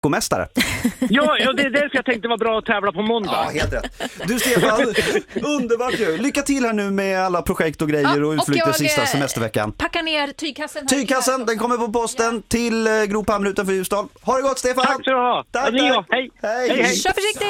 mästare. Ja, det är därför jag tänkte det var bra att tävla på måndag. Ja, helt rätt. Du Stefan, underbart ju. Lycka till här nu med alla projekt och grejer och utflykter sista semesterveckan. Packa ner tygkassen. Tygkassen, den kommer på posten till Grophamn utanför Ljusdal. Ha det gott Stefan! Tack så du ha. Tack. Hej. Hej. Kör försiktigt!